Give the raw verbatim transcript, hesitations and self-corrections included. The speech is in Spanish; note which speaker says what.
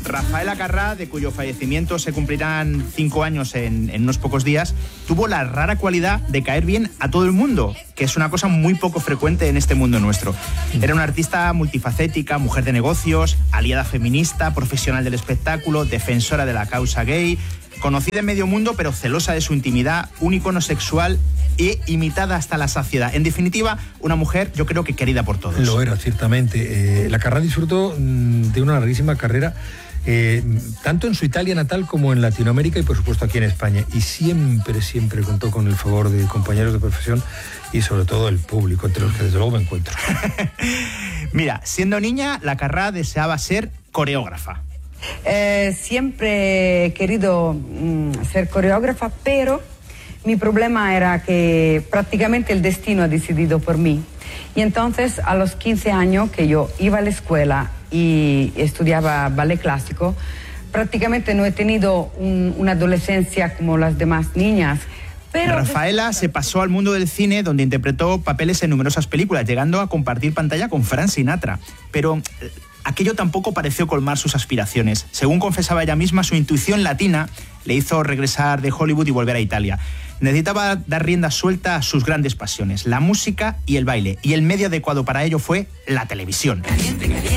Speaker 1: Rafaela Carrà, de cuyo fallecimiento se cumplirán cinco años en, en unos pocos días, tuvo la rara cualidad de caer bien a todo el mundo, que es una cosa muy poco frecuente en este mundo nuestro. Era una artista multifacética, mujer de negocios, aliada feminista, profesional del espectáculo, defensora de la causa gay, conocida en medio mundo pero celosa de su intimidad, un icono sexual e imitada hasta la saciedad. En definitiva, una mujer, yo creo que querida por todos.
Speaker 2: Lo era, ciertamente. Eh, la Carrà disfrutó mm, de una larguísima carrera, eh, tanto en su Italia natal como en Latinoamérica y, por supuesto, aquí en España. Y siempre, siempre contó con el favor de compañeros de profesión y, sobre todo, el público, entre los que, desde luego, me encuentro.
Speaker 1: Mira, siendo niña, la Carrà deseaba ser coreógrafa.
Speaker 3: Eh, siempre he querido mm, ser coreógrafa, pero mi problema era que prácticamente el destino ha decidido por mí. Y entonces a los quince años que yo iba a la escuela y estudiaba ballet clásico, prácticamente no he tenido un, una adolescencia como las demás niñas. Pero
Speaker 1: Rafaela se pasó al mundo del cine, donde interpretó papeles en numerosas películas, llegando a compartir pantalla con Frank Sinatra. Pero eh, aquello tampoco pareció colmar sus aspiraciones. Según confesaba ella misma, su intuición latina le hizo regresar de Hollywood y volver a Italia. Necesitaba dar rienda suelta a sus grandes pasiones, la música y el baile, y el medio adecuado para ello fue la televisión.